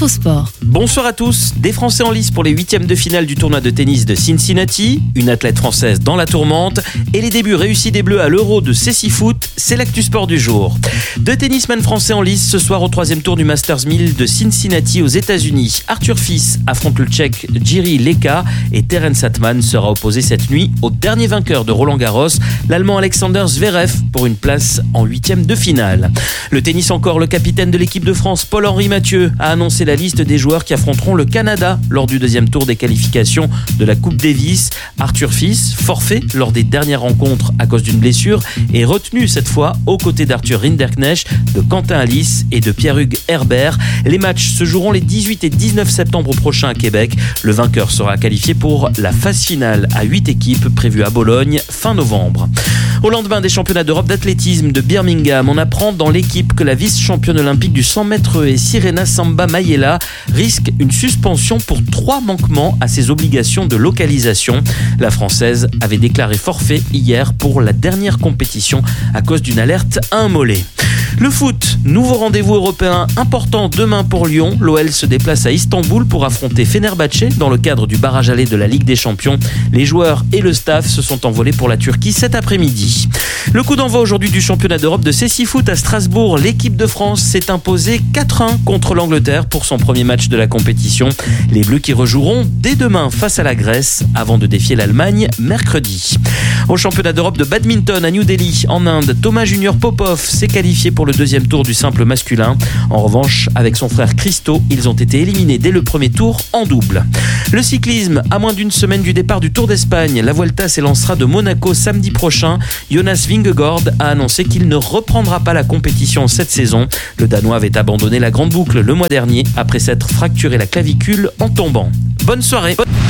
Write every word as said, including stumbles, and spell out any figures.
Infosport. Bonsoir à tous. Des Français en lice pour les huitièmes de finale du tournoi de tennis de Cincinnati, une athlète française dans la tourmente et les débuts réussis des Bleus à l'Euro de Cécifoot, c'est l'actu sport du jour. Deux tennismen français en lice ce soir au troisième tour du Masters mille de Cincinnati aux États-Unis. Arthur Fils affronte le Tchèque Jiří Leka et Terence Atman sera opposé cette nuit au dernier vainqueur de Roland Garros, l'Allemand Alexander Zverev, pour une place en huitième de finale. Le tennis encore, le capitaine de l'équipe de France, Paul-Henri Mathieu, a annoncé la liste des joueurs qui affronteront le Canada lors du deuxième tour des qualifications de la Coupe Davis. Arthur Fils, forfait lors des dernières rencontres à cause d'une blessure, est retenu cette fois aux côtés d'Arthur Rinderknecht, de Quentin Alice et de Pierre-Hugues Herbert. Les matchs se joueront les dix-huit et dix-neuf septembre prochains à Québec. Le vainqueur sera qualifié pour la phase finale à huit équipes prévue à Bologne fin novembre. Au lendemain des championnats d'Europe d'athlétisme de Birmingham, on apprend dans l'équipe que la vice-championne olympique du cent mètres et Sirena Samba Mayela risque une suspension pour trois manquements à ses obligations de localisation. La Française avait déclaré forfait hier pour la dernière compétition à cause d'une alerte à un mollet. Le foot, nouveau rendez-vous européen important demain pour Lyon. L'O L se déplace à Istanbul pour affronter Fenerbahçe dans le cadre du barrage aller de la Ligue des Champions. Les joueurs et le staff se sont envolés pour la Turquie cet après-midi. Le coup d'envoi aujourd'hui du championnat d'Europe de Cécifoot à Strasbourg. L'équipe de France s'est imposée quatre un contre l'Angleterre pour son premier match de la compétition. Les Bleus qui rejoueront dès demain face à la Grèce avant de défier l'Allemagne mercredi. Au championnat d'Europe de badminton à New Delhi, en Inde, Thomas Junior Popov s'est qualifié pour le deuxième tour du simple masculin. En revanche, avec son frère Christo, ils ont été éliminés dès le premier tour en double. Le cyclisme, à moins d'une semaine du départ du Tour d'Espagne, la Vuelta s'élancera de Monaco samedi prochain. Jonas Vingegaard a annoncé qu'il ne reprendra pas la compétition cette saison. Le Danois avait abandonné la grande boucle le mois dernier après s'être fracturé la clavicule en tombant. Bonne soirée.